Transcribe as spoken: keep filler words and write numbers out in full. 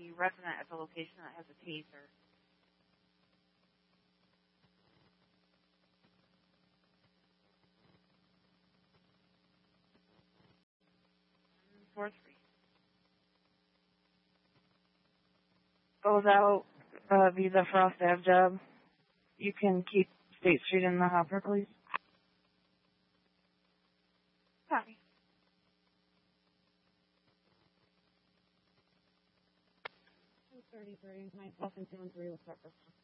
the resident at the location that has a taser. Four three. Goes out uh, Visa Frost Ave job. You can keep State Street in the hopper, please. Copy. two thirty-three, myself and two and three will start this.